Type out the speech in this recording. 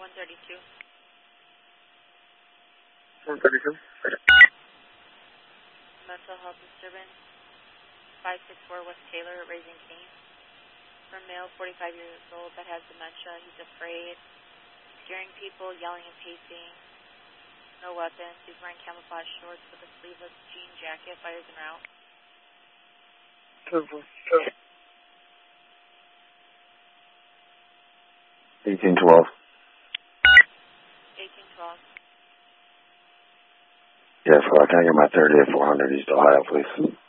132. 132. Mental health disturbance. 564 West Taylor, Raising Cane. For a male, 45 years old, that has dementia. He's afraid, scaring people, yelling and pacing. No weapons. He's wearing camouflage shorts with a sleeveless jean jacket. Fires en route. 1812. 1812. Yes, well, can I get my 30 at 400 East Ohio, please?